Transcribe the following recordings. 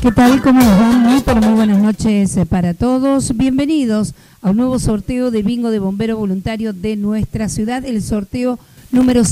¿Qué tal? ¿Cómo les va? Muy buenas noches para todos. Bienvenidos a un nuevo sorteo de bingo de bombero voluntario de nuestra ciudad, el sorteo número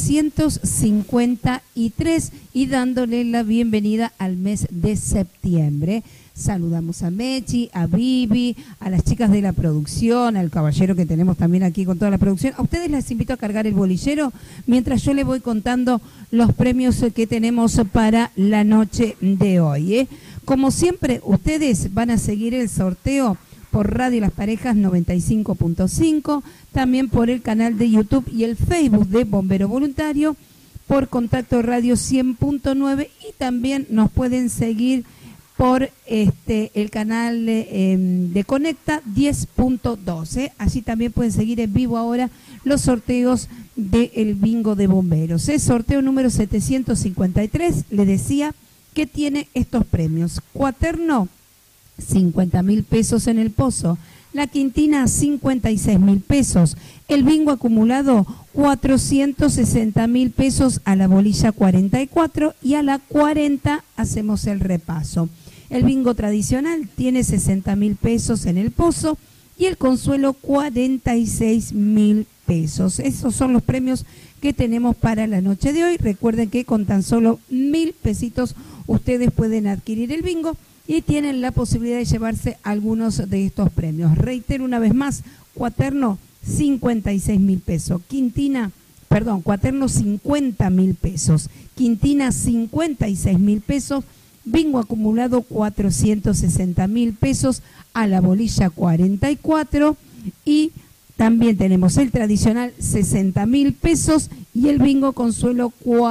753 y dándole la bienvenida al mes de septiembre. Saludamos a Mechi, a Vivi, a las chicas de la producción, al caballero que tenemos también aquí con toda la producción. A ustedes les invito a cargar el bolillero mientras yo les voy contando los premios que tenemos para la noche de hoy. Como siempre, ustedes van a seguir el sorteo por Radio Las Parejas 95.5, también por el canal de YouTube y el Facebook de Bombero Voluntario, por Contacto Radio 100.9 y también nos pueden seguir por el canal de Conecta 10.12. Así también pueden seguir en vivo ahora los sorteos del bingo de bomberos. Sorteo número 753, le decía que tiene estos premios. Cuaterno, 50.000 pesos en el pozo. La quintina, 56.000 pesos. El bingo acumulado, 460.000 pesos a la bolilla 44 y a la 40 hacemos el repaso. El bingo tradicional tiene 60.000 pesos en el pozo y el consuelo 46.000 pesos. Esos son los premios que tenemos para la noche de hoy. Recuerden que con tan solo 1.000 pesitos ustedes pueden adquirir el bingo y tienen la posibilidad de llevarse algunos de estos premios. Reitero una vez más, cuaterno 56.000 pesos, cuaterno 50.000 pesos, quintina 56.000 pesos, bingo acumulado 460.000 pesos a la bolilla 44 y también tenemos el tradicional 60.000 pesos y el bingo consuelo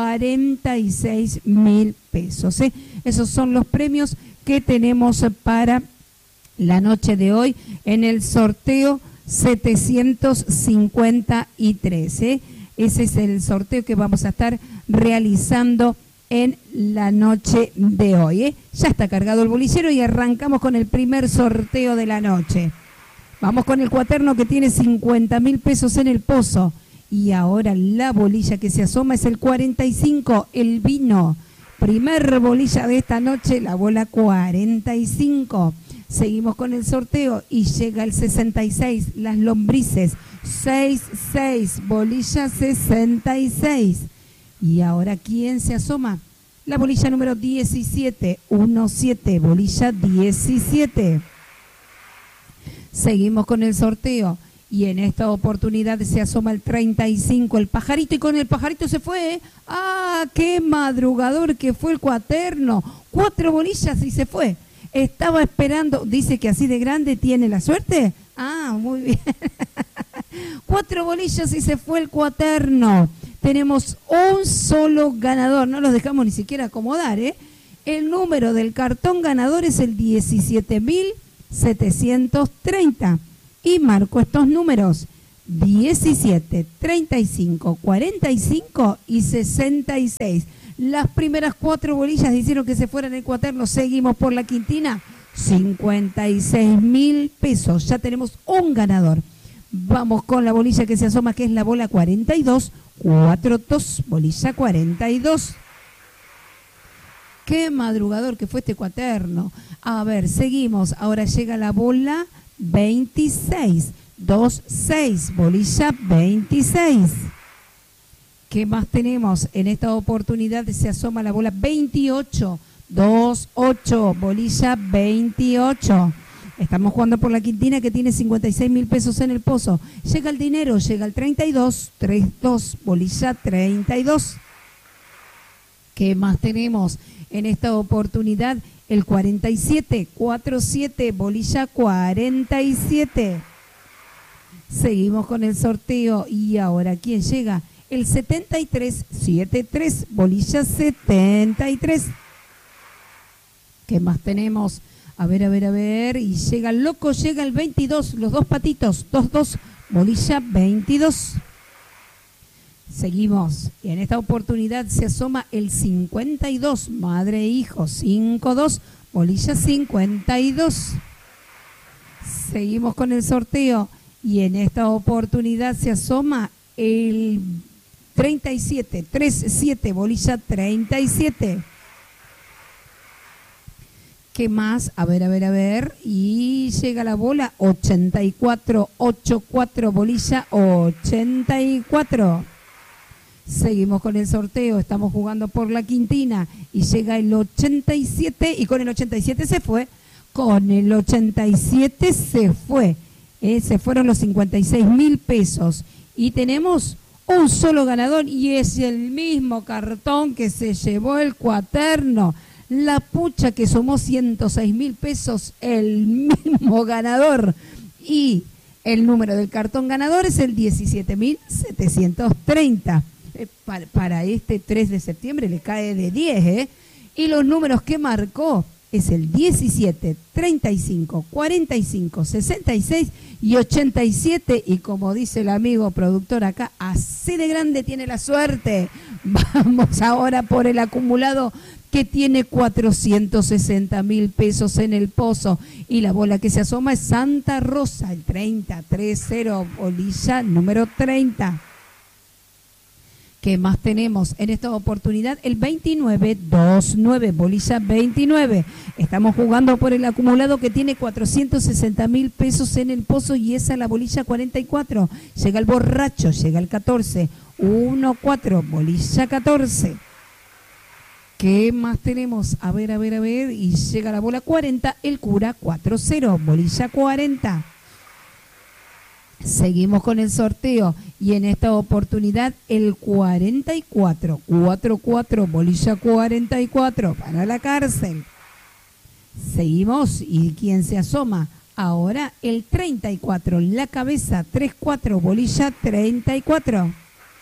46.000 pesos. Esos son los premios que tenemos para la noche de hoy en el sorteo 753. Ese es el sorteo que vamos a estar realizando en la noche de hoy. Ya está cargado el bolillero y arrancamos con el primer sorteo de la noche. Vamos con el cuaterno que tiene 50.000 pesos en el pozo. Y ahora la bolilla que se asoma es el 45, el vino. Primer bolilla de esta noche, la bola 45. Seguimos con el sorteo y llega el 66, las lombrices. 66, bolilla 66. Y ahora, ¿quién se asoma? La bolilla número 17, 17, bolilla 17. Seguimos con el sorteo y en esta oportunidad se asoma el 35, el pajarito, y con el pajarito se fue. ¡Ah, qué madrugador que fue el cuaterno! 4 bolillas y se fue. Estaba esperando, dice que así de grande tiene la suerte. Ah, muy bien. 4 bolillas y se fue el cuaterno. Tenemos un solo ganador, no los dejamos ni siquiera acomodar, El número del cartón ganador es el 17.730 y marco estos números 17, 35, 45 y 66. Las primeras 4 bolillas hicieron que se fueran el cuaterno. Seguimos por la quintina, 56.000 pesos. Ya tenemos un ganador. Vamos con la bolilla que se asoma, que es la bola 42, 42, bolilla 42. Qué madrugador que fue este cuaterno. A ver, seguimos. Ahora llega la bola 26, 26, bolilla 26. ¿Qué más tenemos? En esta oportunidad se asoma la bola 28, 28, bolilla 28. Estamos jugando por la quintina que tiene 56.000 pesos en el pozo. Llega el dinero, llega el 32, 32, bolilla 32. ¿Qué más tenemos? En esta oportunidad el 47, 47, bolilla 47. Seguimos con el sorteo y ahora ¿quién llega? El 73, 73, bolilla 73. ¿Qué más tenemos? A ver, y llega el loco, llega el 22, los dos patitos, 2, bolilla 22. Seguimos, y en esta oportunidad se asoma el 52, madre e hijo, 5-2, bolilla 52. Seguimos con el sorteo, y en esta oportunidad se asoma el 37, 3-7, bolilla 37. ¿Qué más? A ver. Y llega la bola 84, 84, bolilla 84. Seguimos con el sorteo, estamos jugando por la quintina y llega el 87 y con el 87 se fue. Con el 87 se fue. Se fueron los 56.000 pesos. Y tenemos un solo ganador y es el mismo cartón que se llevó el cuaterno. La pucha que sumó 106.000 pesos, el mismo ganador. Y el número del cartón ganador es el 17.730. Para este 3 de septiembre le cae de 10, ¿eh? Y los números que marcó es el 17, 35, 45, 66 y 87. Y como dice el amigo productor acá, así de grande tiene la suerte. Vamos ahora por el acumulado que tiene 460.000 pesos en el pozo. Y la bola que se asoma es Santa Rosa, el 30-30, bolilla número 30. ¿Qué más tenemos en esta oportunidad? El 29-29, bolilla 29. Estamos jugando por el acumulado que tiene 460.000 pesos en el pozo y esa es la bolilla 44. Llega el borracho, llega el 14. 1-4, bolilla 14. ¿Qué más tenemos? A ver. Y llega la bola 40, el cura 4-0, bolilla 40. Seguimos con el sorteo y en esta oportunidad el 44, 4-4, bolilla 44 para la cárcel. Seguimos y ¿quién se asoma? Ahora el 34, la cabeza 3-4, bolilla 34.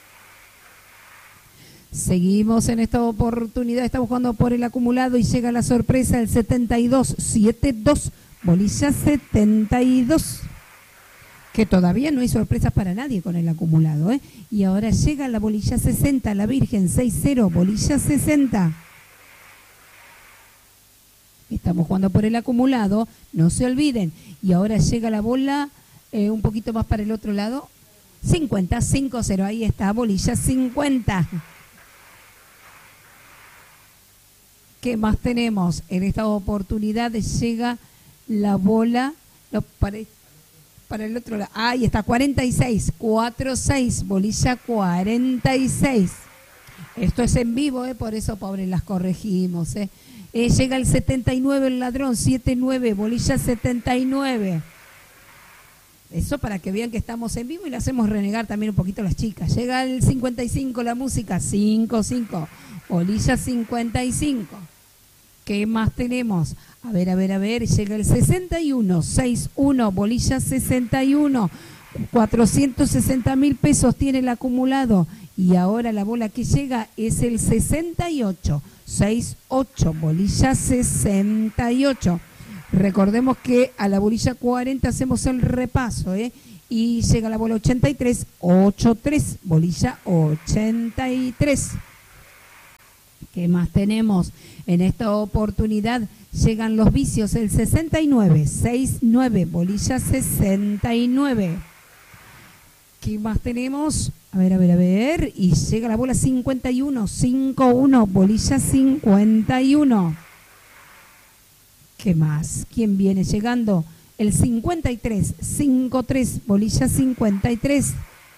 Seguimos en esta oportunidad, estamos jugando por el acumulado y llega la sorpresa el 72, 7-2, bolilla 72. Que todavía no hay sorpresas para nadie con el acumulado, ¿eh? Y ahora llega la bolilla 60, la Virgen 6-0, bolilla 60. Estamos jugando por el acumulado, no se olviden. Y ahora llega la bola un poquito más para el otro lado, 50, 5-0, ahí está, bolilla 50. ¿Qué más tenemos? En esta oportunidad llega la bola, para el otro lado. Ahí está, 46, 4-6, bolilla 46. Esto es en vivo, por eso, pobre, las corregimos. Llega el 79, el ladrón, 7-9, bolilla 79. Eso para que vean que estamos en vivo y le hacemos renegar también un poquito a las chicas. Llega el 55, la música, 5-5, bolilla 55. ¿Qué más tenemos? A ver, llega el 61, 6-1, bolilla 61, 460.000 pesos tiene el acumulado y ahora la bola que llega es el 68, 6-8, bolilla 68. Recordemos que a la bolilla 40 hacemos el repaso, y llega la bola 83, 8-3, bolilla 83. ¿Qué más tenemos? En esta oportunidad llegan los vicios, el 69, 6-9, bolilla 69. ¿Qué más tenemos? A ver. Y llega la bola 51, 5-1, bolilla 51. ¿Qué más? ¿Quién viene llegando? El 53, 5-3, bolilla 53.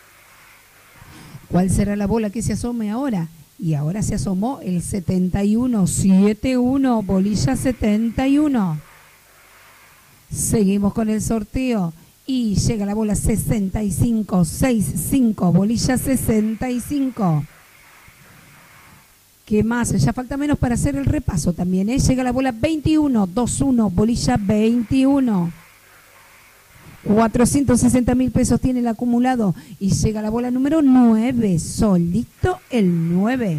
¿Cuál será la bola que se asome ahora? Y ahora se asomó el 71, 7-1, bolilla 71. Seguimos con el sorteo y llega la bola 65, 6-5, bolilla 65. ¿Qué más? Ya falta menos para hacer el repaso también, Llega la bola 21, 2-1, bolilla 21. 460.000 pesos tiene el acumulado y llega la bola número 9, solito el 9.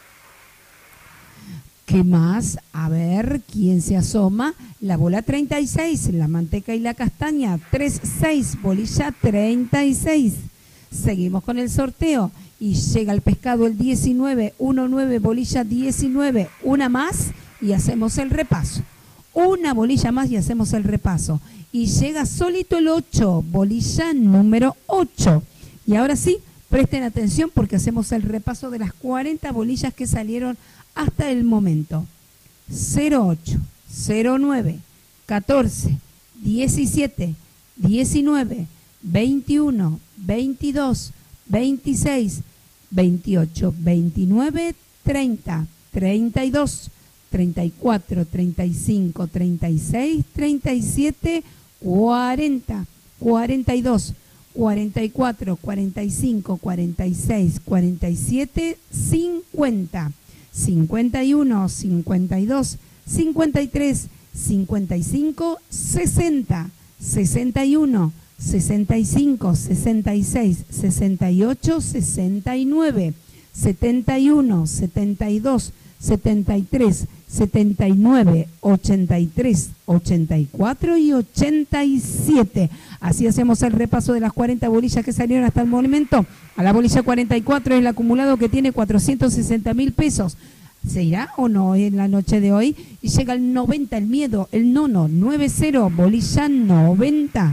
¿Qué más? A ver, ¿quién se asoma? La bola 36, la manteca y la castaña, 3-6, bolilla 36. Seguimos con el sorteo y llega el pescado el 19, 1-9, bolilla 19, una más y hacemos el repaso. Una bolilla más y hacemos el repaso. Y llega solito el 8, bolilla número 8. Y ahora sí, presten atención porque hacemos el repaso de las 40 bolillas que salieron hasta el momento. 08, 09, 14, 17, 19, 21, 22, 26, 28, 29, 30, 32, 34, 35, 36, 37, 40, 42, 44, 45, 46, 47, 50, 51, 52, 53, 55, 60, 61, 65, 66, 68, 69, 71, 72, 73, 79, 83, 84 y 87. Así hacemos el repaso de las 40 bolillas que salieron hasta el momento. A la bolilla 44 es el acumulado que tiene 460.000 pesos. ¿Se irá o no en la noche de hoy? Y llega el 90, el miedo, el nono, 90, bolilla 90.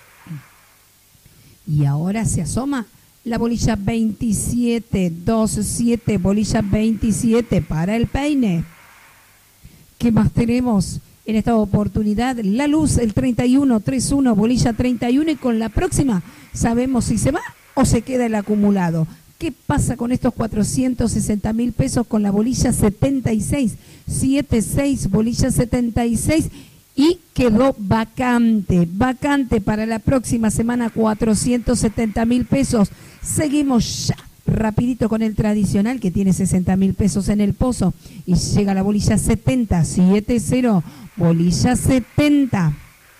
Y ahora se asoma la bolilla 27, 27, bolilla 27 para el peine. ¿Qué más tenemos en esta oportunidad? La luz, el 31, 31, bolilla 31, y con la próxima sabemos si se va o se queda el acumulado. ¿Qué pasa con estos 460.000 pesos con la bolilla 76, 76, bolilla 76? Y quedó vacante, vacante para la próxima semana 470.000 pesos. Seguimos ya, rapidito con el tradicional que tiene 60.000 pesos en el pozo. Y llega la bolilla 70, 70, bolilla 70.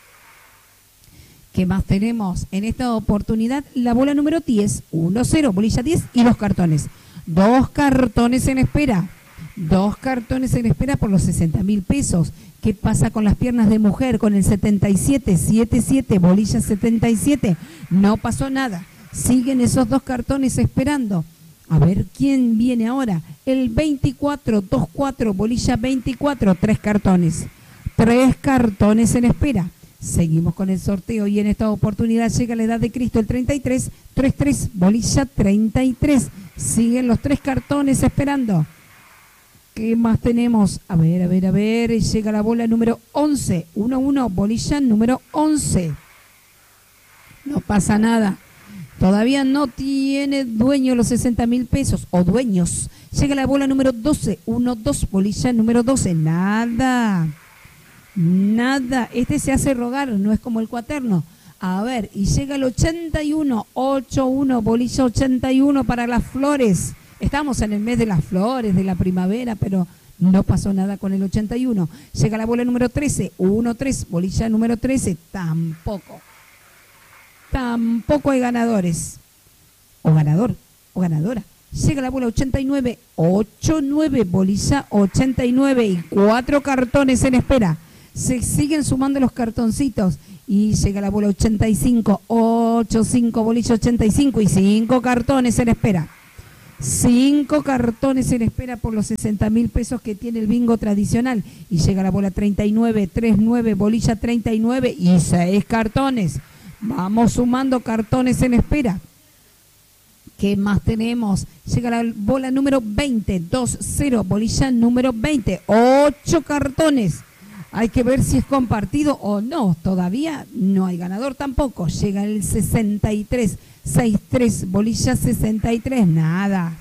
¿Qué más tenemos en esta oportunidad? La bola número 10, 10, bolilla 10 y los cartones. 2 cartones en espera. 2 cartones en espera por los 60.000 pesos. ¿Qué pasa con las piernas de mujer? Con el 77, 77, bolilla 77. No pasó nada. Siguen esos 2 cartones esperando. A ver quién viene ahora. El 24, 24, bolilla 24, 3 cartones. 3 cartones en espera. Seguimos con el sorteo y en esta oportunidad llega la edad de Cristo, el 33, 33, bolilla 33. Siguen los 3 cartones esperando. ¿Qué más tenemos? A ver, a ver, a ver. Llega la bola número 11. 1-1, bolilla número 11. No pasa nada. Todavía no tiene dueño los 60.000 pesos o dueños. Llega la bola número 12. 1-2, bolilla número 12. Nada. Nada. Este se hace rogar, no es como el cuaterno. A ver, y llega el 81. 8-1, bolilla 81 para las flores. Estamos en el mes de las flores, de la primavera, pero no pasó nada con el 81. Llega la bola número 13, 1-3, bolilla número 13, tampoco. Tampoco hay ganadores. O ganador, o ganadora. Llega la bola 89, 8-9, bolilla 89 y 4 cartones en espera. Se siguen sumando los cartoncitos. Y llega la bola 85, 8-5, bolilla 85 y 5 cartones en espera. 5 cartones en espera por los 60.000 pesos que tiene el bingo tradicional. Y llega la bola 39, 39, bolilla 39 y 6 cartones. Vamos sumando cartones en espera. ¿Qué más tenemos? Llega la bola número 20, 2-0, bolilla número 20, 8 cartones. Hay que ver si es compartido o no. Todavía no hay ganador tampoco. Llega el 63, 6-3, bolilla 63. Nada.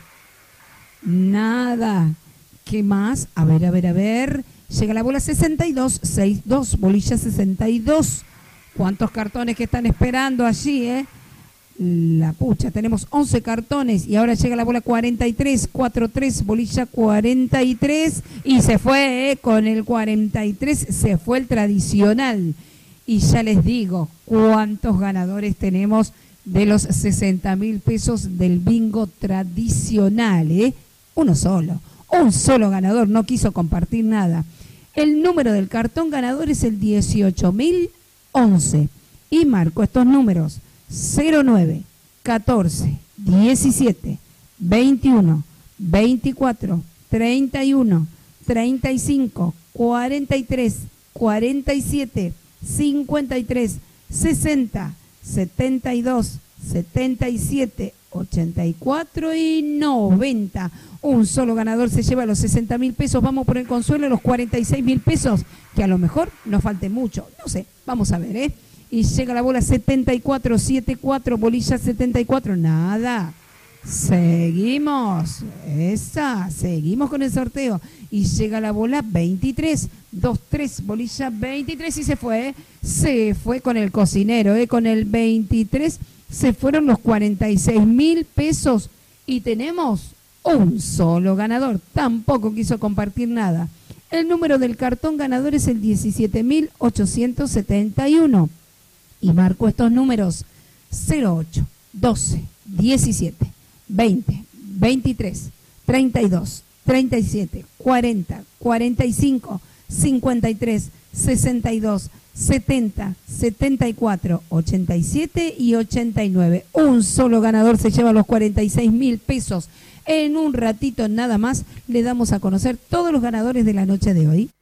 Nada. ¿Qué más? A ver, a ver, a ver. Llega la bola 62, 6-2, bolilla 62. ¿Cuántos cartones que están esperando allí, La pucha, tenemos 11 cartones y ahora llega la bola 43, 4-3, bolilla 43 y se fue, con el 43 se fue el tradicional. Y ya les digo cuántos ganadores tenemos de los 60.000 pesos del bingo tradicional, Uno solo, un solo ganador, no quiso compartir nada. El número del cartón ganador es el 18.011 y marco estos números: 09, 14, 17, 21, 24, 31, 35, 43, 47, 53, 60, 72, 77, 84 y 90. Un solo ganador se lleva los 60.000 pesos. Vamos por el consuelo, los 46.000 pesos, que a lo mejor nos falte mucho. No sé, vamos a ver, ¿eh? Y llega la bola 74, 74, bolilla 74, nada. Seguimos, seguimos con el sorteo. Y llega la bola 23, 23, bolilla 23 y se fue con el cocinero, con el 23 se fueron los 46.000 pesos y tenemos un solo ganador, tampoco quiso compartir nada. El número del cartón ganador es el 17.871 y marco estos números 08, 12, 17, 20, 23, 32, 37, 40, 45, 53, 62, 70, 74, 87 y 89. Un solo ganador se lleva los 46.000 pesos. En un ratito nada más le damos a conocer todos los ganadores de la noche de hoy.